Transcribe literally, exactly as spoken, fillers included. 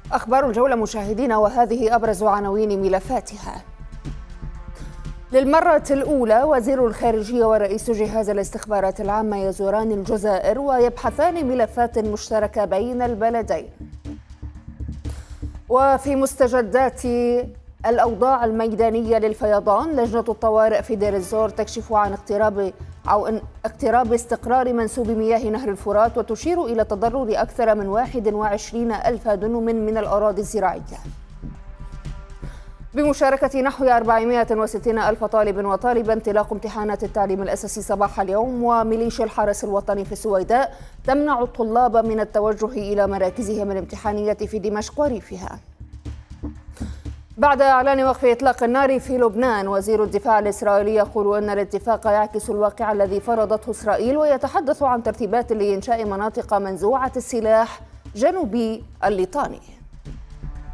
أخبار الجولة مشاهدينا، وهذه أبرز عناوين ملفاتها. للمرة الأولى وزير الخارجية ورئيس جهاز الاستخبارات العامة يزوران الجزائر ويبحثان ملفات مشتركة بين البلدين. وفي مستجدات الأوضاع الميدانية للفيضان، لجنة الطوارئ في دير الزور تكشف عن اقتراب أو اقتراب استقرار منسوب مياه نهر الفرات، وتشير إلى تضرر أكثر من واحد وعشرين ألف دنم من الأراضي الزراعية. بمشاركة نحو أربعمائة وستين ألف طالب وطالبة، انطلاق امتحانات التعليم الأساسي صباح اليوم، وميليشيا الحرس الوطني في السويداء تمنع الطلاب من التوجه إلى مراكزهم الامتحانية في دمشق وريفها. بعد إعلان وقف إطلاق النار في لبنان، وزير الدفاع الإسرائيلي يقول أن الاتفاق يعكس الواقع الذي فرضته إسرائيل، ويتحدث عن ترتيبات لإنشاء مناطق منزوعة السلاح جنوب الليطاني.